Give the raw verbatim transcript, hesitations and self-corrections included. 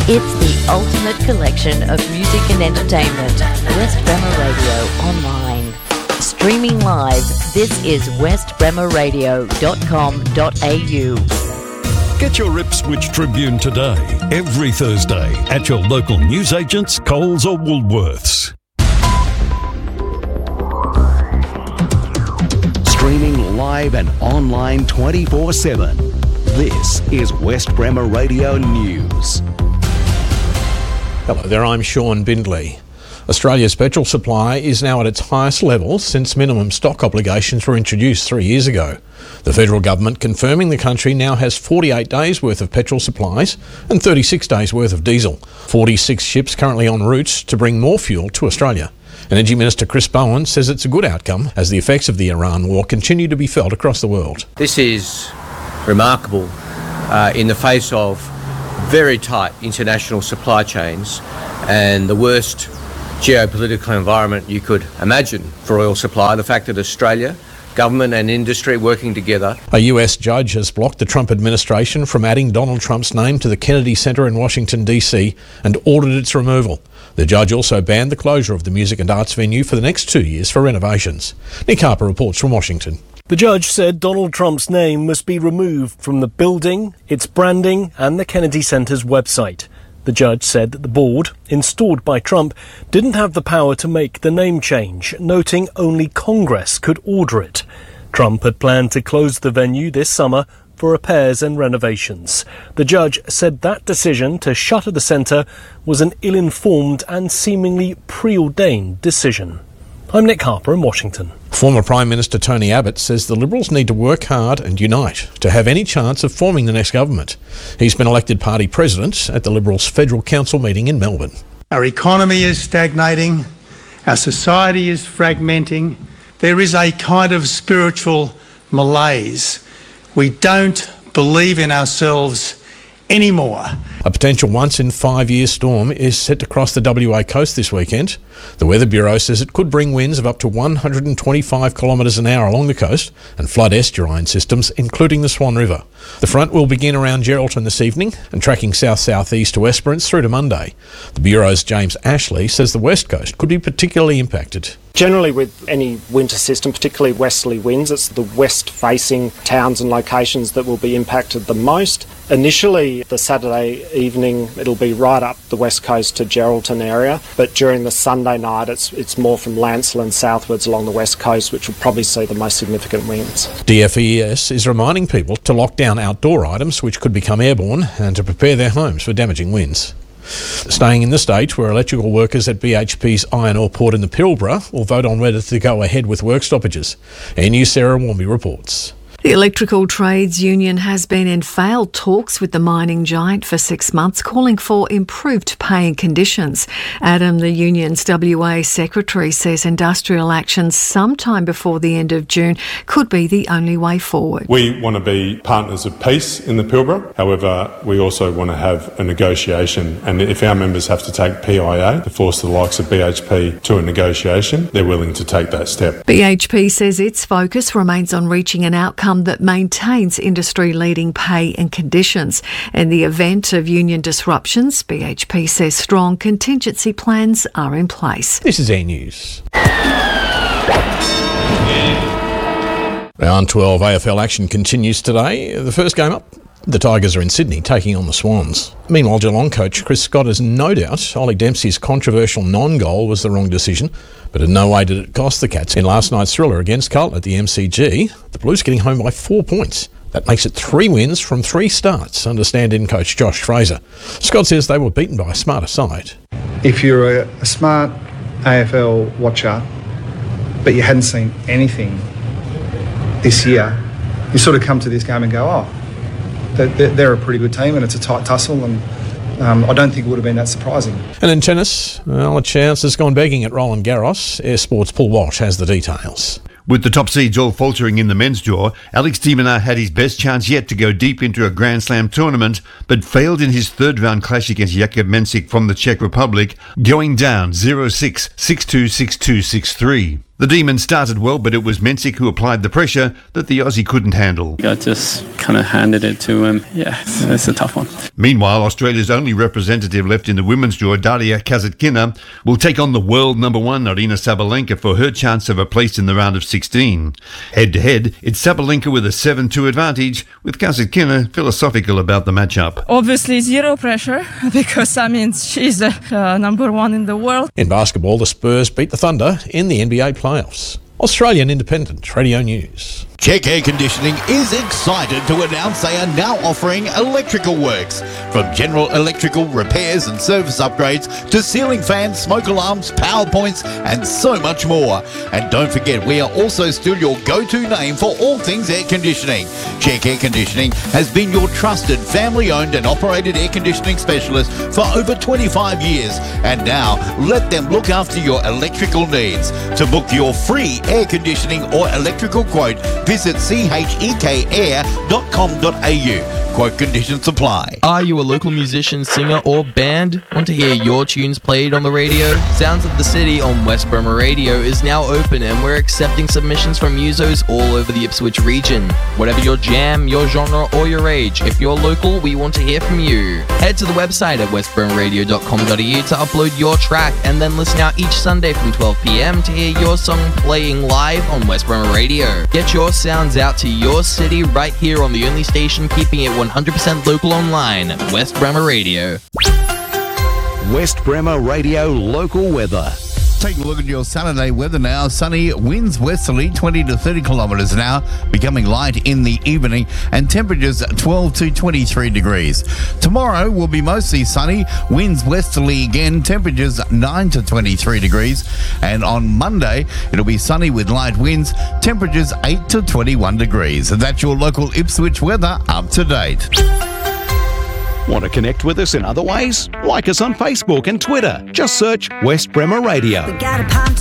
It's the ultimate collection of music and entertainment. West Bremer Radio Online. Streaming live, this is west bremer radio dot com dot a u. Get your Ipswich Tribune today, every Thursday, at your local newsagents, Coles or Woolworths. Streaming live and online twenty-four seven. This is West Bremer Radio News. Hello there, I'm Sean Bindley. Australia's petrol supply is now at its highest level since minimum stock obligations were introduced three years ago. The federal government confirming the country now has forty-eight days worth of petrol supplies and thirty-six days worth of diesel. forty-six ships currently en route to bring more fuel to Australia. Energy Minister Chris Bowen says it's a good outcome as the effects of the Iran war continue to be felt across the world. This is remarkable uh, in the face of very tight international supply chains and the worst geopolitical environment you could imagine for oil supply. The fact that Australia, government and industry working together. A U S judge has blocked the Trump administration from adding Donald Trump's name to the Kennedy Center in Washington, D C and ordered its removal. The judge also banned the closure of the music and arts venue for the next two years for renovations. Nick Harper reports from Washington. The judge said Donald Trump's name must be removed from the building, its branding and the Kennedy Center's website. The judge said that the board, installed by Trump, didn't have the power to make the name change, noting only Congress could order it. Trump had planned to close the venue this summer for repairs and renovations. The judge said that decision to shutter the centre was an ill-informed and seemingly preordained decision. I'm Nick Harper in Washington. Former Prime Minister Tony Abbott says the Liberals need to work hard and unite to have any chance of forming the next government. He's been elected party president at the Liberals' Federal Council meeting in Melbourne. Our economy is stagnating, our society is fragmenting, there is a kind of spiritual malaise. We don't believe in ourselves anymore. A potential once-in-five-year storm is set to cross the W A coast this weekend. The Weather Bureau says it could bring winds of up to one hundred twenty-five kilometres an hour along the coast and flood estuarine systems, including the Swan River. The front will begin around Geraldton this evening and tracking south-southeast to Esperance through to Monday. The Bureau's James Ashley says the west coast could be particularly impacted. Generally with any winter system, particularly westerly winds, it's the west-facing towns and locations that will be impacted the most. Initially, the Saturday evening, it'll be right up the west coast to Geraldton area, but during the Sunday night, it's it's more from Lancelin southwards along the west coast, which will probably see the most significant winds. D F E S is reminding people to lock down outdoor items which could become airborne and to prepare their homes for damaging winds. Staying in the state, where electrical workers at B H P's iron ore port in the Pilbara will vote on whether to go ahead with work stoppages. Air News' Sarah Warmby reports. The Electrical Trades Union has been in failed talks with the mining giant for six months, calling for improved pay and conditions. Adam, the union's W A secretary, says industrial action sometime before the end of June could be the only way forward. We want to be partners of peace in the Pilbara. However, we also want to have a negotiation, and if our members have to take P I A to force the likes of B H P to a negotiation, they're willing to take that step. B H P says its focus remains on reaching an outcome that maintains industry-leading pay and conditions. In the event of union disruptions, B H P says strong contingency plans are in place. This is Air News. Round twelve A F L action continues today. The first game up, the Tigers are in Sydney taking on the Swans. Meanwhile, Geelong coach Chris Scott has no doubt Ollie Dempsey's controversial non-goal was the wrong decision, but in no way did it cost the Cats in last night's thriller against Carlton at the M C G. The Blues getting home by four points. That makes it three wins from three starts under stand-in coach Josh Fraser. Scott says they were beaten by a smarter side. If you're a, a smart A F L watcher, but you hadn't seen anything this year, you sort of come to this game and go, oh, they're a pretty good team and it's a tight tussle, and um, I don't think it would have been that surprising. And in tennis, well, a chance has gone begging at Roland Garros. Air Sports' Paul Walsh has the details. With the top seeds all faltering in the men's draw, Alex de Minaur had his best chance yet to go deep into a Grand Slam tournament, but failed in his third round clash against Jakub Mensik from the Czech Republic, going down zero six, six two, six two, six three. The Demons started well, but it was Mensik who applied the pressure that the Aussie couldn't handle. I just kind of handed it to him. Yeah, it's, it's a tough one. Meanwhile, Australia's only representative left in the women's draw, Daria Kasatkina, will take on the world number one, Aryna Sabalenka, for her chance of a place in the round of sixteen. Head-to-head, it's Sabalenka with a seven two advantage, with Kasatkina philosophical about the matchup. Obviously, zero pressure, because, I mean, she's the uh, number one in the world. In basketball, the Spurs beat the Thunder in the N B A playoffs. Australian Independent Radio News. Check Air Conditioning is excited to announce they are now offering electrical works. From general electrical repairs and service upgrades to ceiling fans, smoke alarms, power points and so much more. And don't forget, we are also still your go-to name for all things air conditioning. Check Air Conditioning has been your trusted family-owned and operated air conditioning specialist for over twenty-five years. And now, let them look after your electrical needs. To book your free air conditioning or electrical quote, visit c h e k air dot com dot a u. Quote conditions apply. Are you a local musician, singer or band? Want to hear your tunes played on the radio? Sounds of the City on West Bremer Radio is now open and we're accepting submissions from musos all over the Ipswich region. Whatever your jam, your genre or your age, if you're local, we want to hear from you. Head to the website at west bremer radio dot com dot a u to upload your track and then listen out each Sunday from twelve p m to hear your song playing live on West Bremer Radio. Get your sounds out to your city right here on the only station keeping it one hundred percent local online, West Bremer Radio. West Bremer Radio local weather. Taking a look at your Saturday weather now. Sunny, winds westerly twenty to thirty kilometres an hour, becoming light in the evening, and temperatures twelve to twenty-three degrees. Tomorrow will be mostly sunny, winds westerly again, temperatures nine to twenty-three degrees. And on Monday, it'll be sunny with light winds, temperatures eight to twenty-one degrees. And that's your local Ipswich weather up to date. Want to connect with us in other ways? Like us on Facebook and Twitter. Just search West Bremer Radio. We got a palm